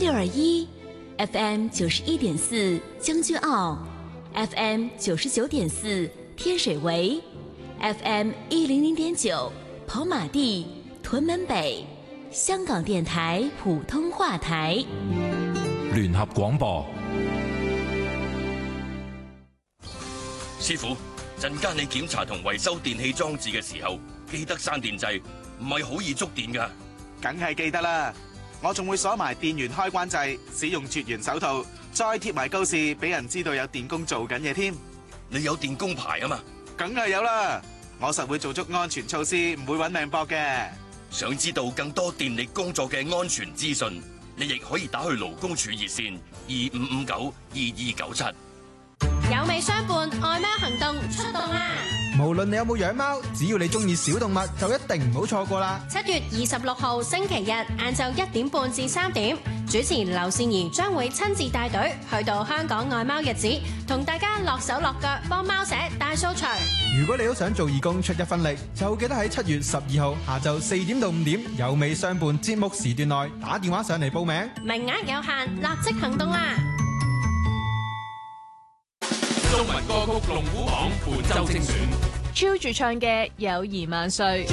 621，FM 91.4将军澳，FM 99.4天水围，FM 100.9跑马地、屯门北，香港電台普通話台， 聯合廣播。 師傅，陣間你檢查同維修電器裝置嘅時候，記得閂電掣，唔係好易觸電㗎。 梗係記得啦，我仲會鎖埋電源開關掣，使用絕緣手套，再貼埋告示，俾人知道有電工做緊嘢添。 你有電工牌啊嘛？ 梗係有啦，我實會做足安全措施，唔會搵命搏嘅。 想知道更多電力工作嘅安全資訊，你亦可以打去勞工處熱線25592297。 有味相伴，愛貓行動出動啦！ 無論你有冇養貓，只要你中意小動物，就一定唔好錯過啦 ！7月26號星期日晏晝1點半至3點，主持劉善儀將會親自帶隊去到香港愛貓日子，同大家落手落腳幫貓寫大掃除。 如果你都想做義工出一分力，就記得喺7月12號下晝4點到5點，有味相伴節目時段內打電話上嚟報名， 名額有限，立即行動啦！ 中文歌曲龍虎榜本周精選， 超住唱嘅《友誼萬歲》。